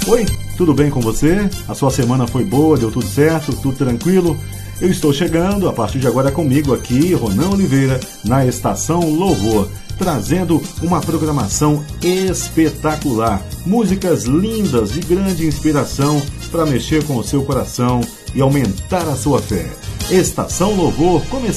Oi, tudo bem com você? A sua semana foi boa, deu tudo certo, tudo tranquilo? Eu estou chegando, a partir de agora comigo aqui, Ronan Oliveira, na Estação Louvor, trazendo uma programação espetacular. Músicas lindas, de grande inspiração, para mexer com o seu coração e aumentar a sua fé. Estação Louvor começando.